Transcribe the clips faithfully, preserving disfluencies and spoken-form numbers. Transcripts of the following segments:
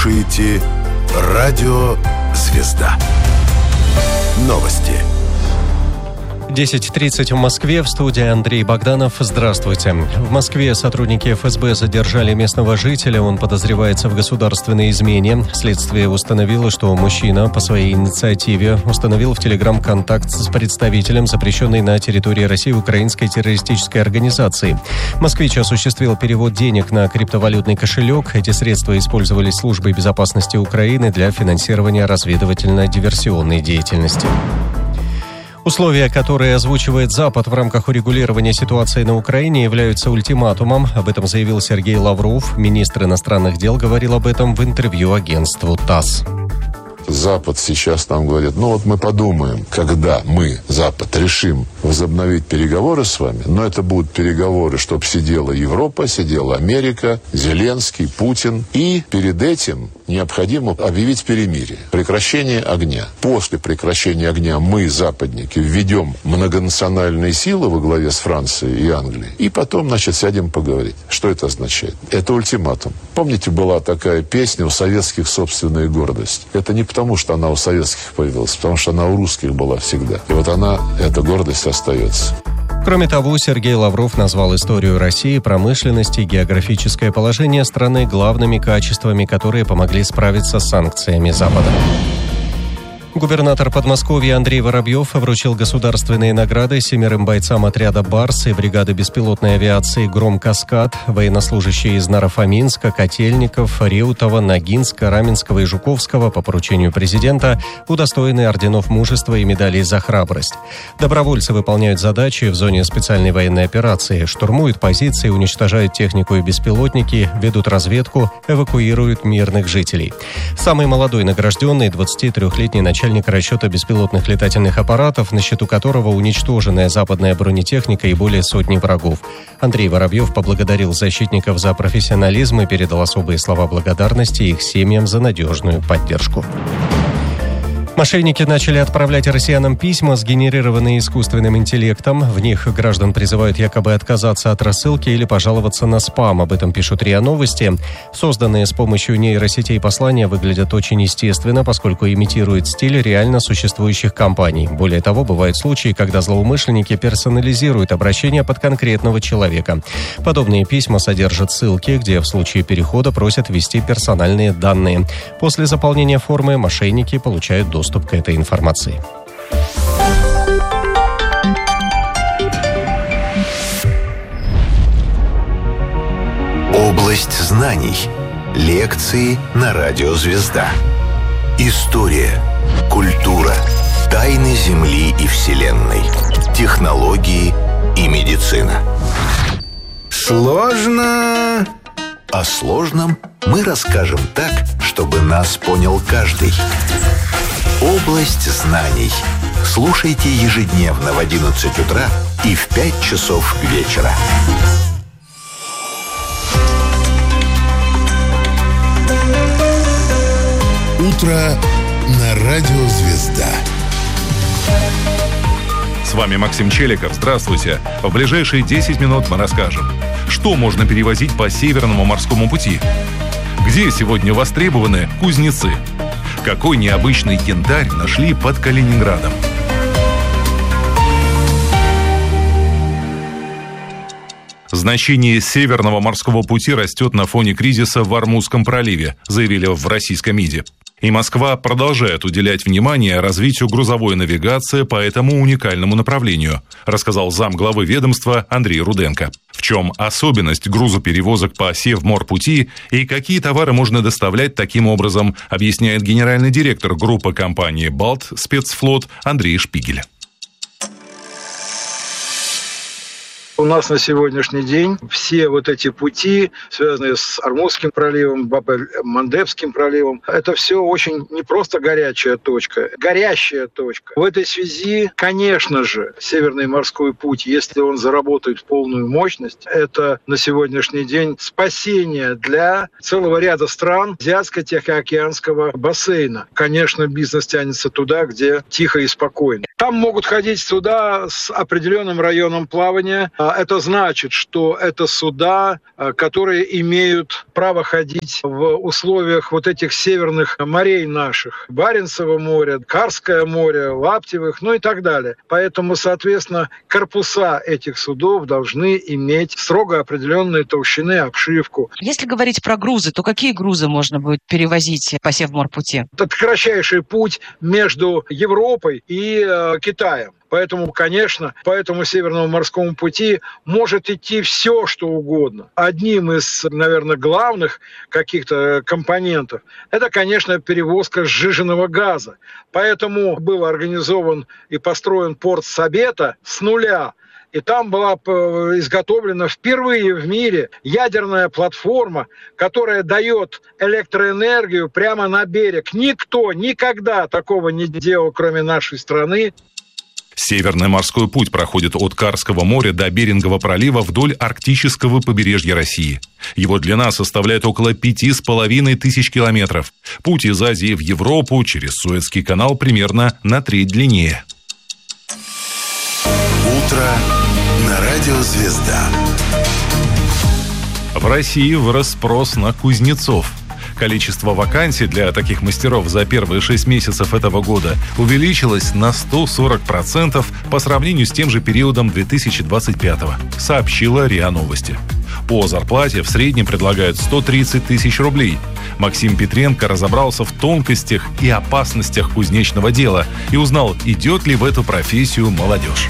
слушаете «Радио Звезда». Новости. десять тридцать в Москве. В студии Андрей Богданов. Здравствуйте. В Москве сотрудники эф эс бэ задержали местного жителя. Он подозревается в государственной измене. Следствие установило, что мужчина по своей инициативе установил в Телеграм контакт с представителем запрещенной на территории России украинской террористической организации. Москвич осуществил перевод денег на криптовалютный кошелек. Эти средства использовались службой безопасности Украины для финансирования разведывательно-диверсионной деятельности. Условия, которые озвучивает Запад в рамках урегулирования ситуации на Украине, являются ультиматумом. Об этом заявил Сергей Лавров. Министр иностранных дел говорил об этом в интервью агентству ТАСС. Запад сейчас нам говорит, ну вот мы подумаем, когда мы, Запад, решим возобновить переговоры с вами, но это будут переговоры, чтобы сидела Европа, сидела Америка, Зеленский, Путин. И перед этим необходимо объявить перемирие, прекращение огня. После прекращения огня мы, западники, введем многонациональные силы во главе с Францией и Англией. И потом, значит, сядем поговорить. Что это означает? Это ультиматум. Помните, была такая песня «У советских собственная гордость». Это не потому, что она у советских появилась, потому что она у русских была всегда. И вот она, эта гордость, остается. Кроме того, Сергей Лавров назвал историю России, промышленность и географическое положение страны главными качествами, которые помогли справиться с санкциями Запада. Губернатор Подмосковья Андрей Воробьев вручил государственные награды семерым бойцам отряда «Барс» и бригады беспилотной авиации «Гром-Каскад», военнослужащие из Наро-Фоминска, Котельников, Реутова, Ногинска, Раменского и Жуковского по поручению президента удостоены орденов мужества и медалей за храбрость. Добровольцы выполняют задачи в зоне специальной военной операции, штурмуют позиции, уничтожают технику и беспилотники, ведут разведку, эвакуируют мирных жителей. Самый молодой награжденный, двадцатитрёхлетний начальник начальник расчета беспилотных летательных аппаратов, на счету которого уничтоженная западная бронетехника и более сотни врагов. Андрей Воробьев поблагодарил защитников за профессионализм и передал особые слова благодарности их семьям за надежную поддержку. Мошенники начали отправлять россиянам письма, сгенерированные искусственным интеллектом. В них граждан призывают якобы отказаться от рассылки или пожаловаться на спам. Об этом пишут РИА Новости. Созданные с помощью нейросетей послания выглядят очень естественно, поскольку имитируют стиль реально существующих компаний. Более того, бывают случаи, когда злоумышленники персонализируют обращение под конкретного человека. Подобные письма содержат ссылки, где в случае перехода просят ввести персональные данные. После заполнения формы мошенники получают доступ к этой информации. Область знаний. Лекции на радио «Звезда». История, культура, тайны Земли и Вселенной, технологии и медицина. Сложно. О сложном мы расскажем так, чтобы нас понял каждый. Область знаний. Слушайте ежедневно в одиннадцать утра и в пять часов вечера. Утро на радио «Звезда». С вами Максим Челиков. Здравствуйте. В ближайшие десять минут мы расскажем, что можно перевозить по Северному морскому пути, где сегодня востребованы кузнецы, какой необычный янтарь нашли под Калининградом. Значение Северного морского пути растет на фоне кризиса в Ормузском проливе, заявили в российском МИДе. И Москва продолжает уделять внимание развитию грузовой навигации по этому уникальному направлению, рассказал замглавы ведомства Андрей Руденко. В чем особенность грузоперевозок по Севморпути и какие товары можно доставлять таким образом, объясняет генеральный директор группы компании «Балт Спецфлот» Андрей Шпигель. У нас на сегодняшний день все вот эти пути, связанные с Ормузским проливом, Бабель-Мандебским проливом, это все очень не просто горячая точка, горящая точка. В этой связи, конечно же, Северный морской путь, если он заработает в полную мощность, это на сегодняшний день спасение для целого ряда стран Азиатско-Тихоокеанского бассейна. Конечно, бизнес тянется туда, где тихо и спокойно. Там могут ходить суда с определенным районом плавания, Это значит, что это суда, которые имеют право ходить в условиях вот этих северных морей наших. Баренцево море, Карское море, Лаптевых, ну и так далее. Поэтому, соответственно, корпуса этих судов должны иметь строго определенные толщины, обшивку. Если говорить про грузы, то какие грузы можно будет перевозить по Севморпути? Это кратчайший путь между Европой и э, Китаем. Поэтому, конечно, по этому Северному морскому пути может идти все, что угодно. Одним из, наверное, главных каких-то компонентов – это, конечно, перевозка сжиженного газа. Поэтому был организован и построен порт Сабета с нуля. И там была изготовлена впервые в мире ядерная платформа, которая дает электроэнергию прямо на берег. Никто никогда такого не делал, кроме нашей страны. Северный морской путь проходит от Карского моря до Берингового пролива вдоль арктического побережья России. Его длина составляет около пяти с половиной тысяч километров. Путь из Азии в Европу через Суэцкий канал примерно на треть длиннее. Утро на радио «Звезда». В России вырос спрос на кузнецов. Количество вакансий для таких мастеров за первые шесть месяцев этого года увеличилось на сто сорок процентов по сравнению с тем же периодом две тысячи двадцать пятого, сообщила РИА Новости. По зарплате в среднем предлагают сто тридцать тысяч рублей. Максим Петренко разобрался в тонкостях и опасностях кузнечного дела и узнал, идет ли в эту профессию молодежь.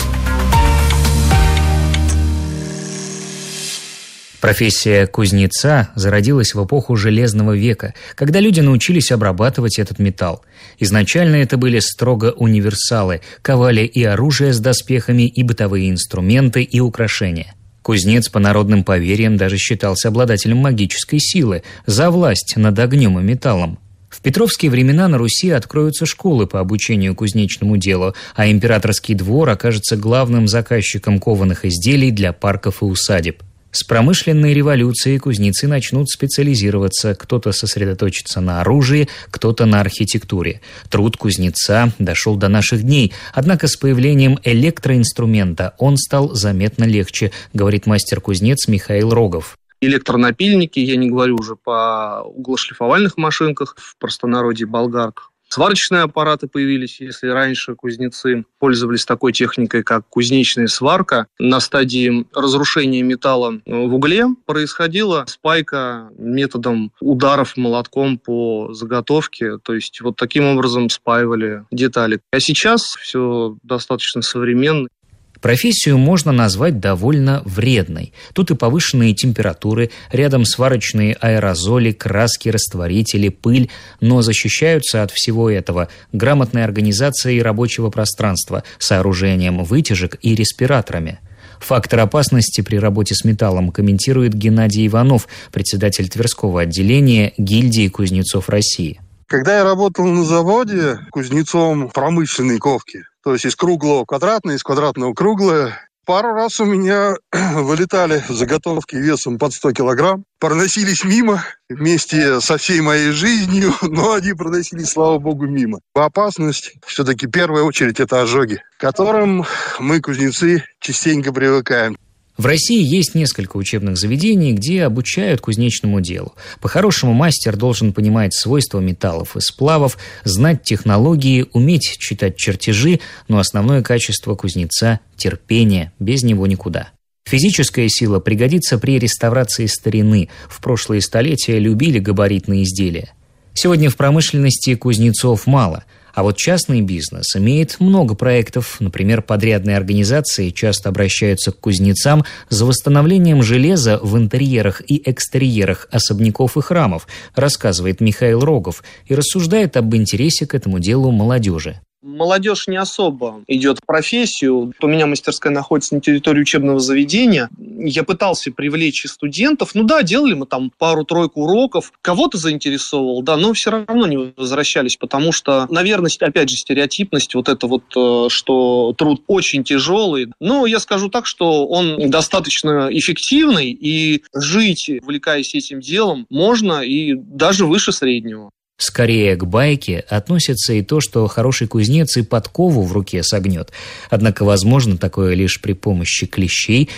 Профессия кузнеца зародилась в эпоху Железного века, когда люди научились обрабатывать этот металл. Изначально это были строго универсалы, ковали и оружие с доспехами, и бытовые инструменты, и украшения. Кузнец, по народным поверьям, даже считался обладателем магической силы за власть над огнем и металлом. В петровские времена на Руси откроются школы по обучению кузнечному делу, а императорский двор окажется главным заказчиком кованых изделий для парков и усадеб. С промышленной революцией кузнецы начнут специализироваться, кто-то сосредоточится на оружии, кто-то на архитектуре. Труд кузнеца дошел до наших дней, однако с появлением электроинструмента он стал заметно легче, говорит мастер-кузнец Михаил Рогов. Электронапильники, я не говорю уже по углошлифовальных машинках, в простонародье болгарках. Сварочные аппараты появились, если раньше кузнецы пользовались такой техникой, как кузнечная сварка. На стадии разрушения металла в угле происходила спайка методом ударов молотком по заготовке. То есть вот таким образом спаивали детали. А сейчас все достаточно современно. Профессию можно назвать довольно вредной. Тут и повышенные температуры, рядом сварочные аэрозоли, краски, растворители, пыль. Но защищаются от всего этого грамотной организацией рабочего пространства, сооружением вытяжек и респираторами. Фактор опасности при работе с металлом комментирует Геннадий Иванов, председатель Тверского отделения гильдии кузнецов России. Когда я работал на заводе кузнецом промышленной ковки, то есть из круглого в квадратное, из квадратного в круглое, пару раз у меня вылетали заготовки весом под сто килограмм, проносились мимо вместе со всей моей жизнью, но они проносились, слава богу, мимо. Опасность все-таки в первую очередь это ожоги, к которым мы, кузнецы, частенько привыкаем. В России есть несколько учебных заведений, где обучают кузнечному делу. По-хорошему, мастер должен понимать свойства металлов и сплавов, знать технологии, уметь читать чертежи, но основное качество кузнеца – терпение, без него никуда. Физическая сила пригодится при реставрации старины. В прошлые столетия любили габаритные изделия. Сегодня в промышленности кузнецов мало. А вот частный бизнес имеет много проектов. Например, подрядные организации часто обращаются к кузнецам за восстановлением железа в интерьерах и экстерьерах особняков и храмов, рассказывает Михаил Рогов и рассуждает об интересе к этому делу молодежи. Молодежь не особо идет в профессию. У меня мастерская находится на территории учебного заведения. Я пытался привлечь и студентов. Ну да, делали мы там пару-тройку уроков. Кого-то заинтересовал, да, но все равно не возвращались, потому что, наверное, опять же, стереотипность, вот это вот, что труд очень тяжелый. Но я скажу так, что он достаточно эффективный, и жить, увлекаясь этим делом, можно и даже выше среднего. Скорее к байке относится и то, что хороший кузнец и подкову в руке согнет. Однако возможно такое лишь при помощи клещей,